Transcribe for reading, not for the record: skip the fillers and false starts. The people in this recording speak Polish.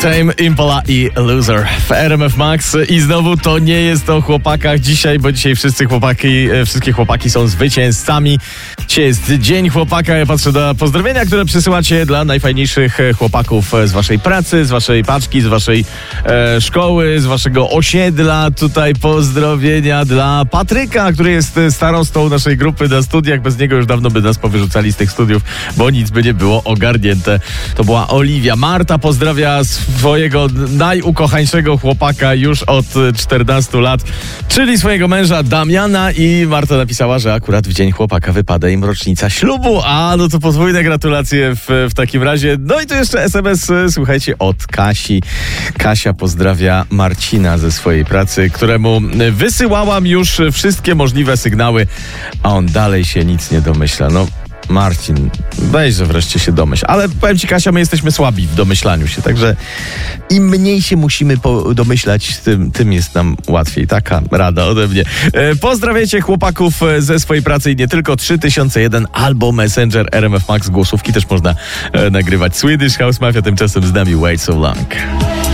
Tame Impala i Loser w RMF Max. I znowu to nie jest o chłopakach dzisiaj, bo dzisiaj wszystkie chłopaki są zwycięzcami. Dzisiaj jest Dzień Chłopaka. Ja patrzę na pozdrowienia, które przysyłacie dla najfajniejszych chłopaków z waszej pracy, z waszej paczki, z waszej szkoły, z waszego osiedla. Tutaj pozdrowienia dla Patryka, który jest starostą naszej grupy na studiach. Bez niego już dawno by nas powyrzucali z tych studiów, bo nic by nie było ogarnięte. To była Oliwia. Marta pozdrawia swojego najukochańszego chłopaka już od 14 lat, czyli swojego męża Damiana, i Marta napisała, że akurat w Dzień Chłopaka wypada im rocznica ślubu. A no to podwójne gratulacje w takim razie. No i tu jeszcze SMS, słuchajcie, od Kasi. Kasia pozdrawia Marcina ze swojej pracy, któremu wysyłałam już wszystkie możliwe sygnały, a on dalej się nic nie domyśla. No Marcin, weźże wreszcie się domyśl. Ale powiem ci, Kasia, my jesteśmy słabi w domyślaniu się, także im mniej się musimy domyślać, tym jest nam łatwiej. Taka rada ode mnie. Pozdrawiajcie chłopaków ze swojej pracy i nie tylko. 3001 albo Messenger RMF Max. Głosówki też można nagrywać. Swedish House Mafia tymczasem z nami Wait So Long.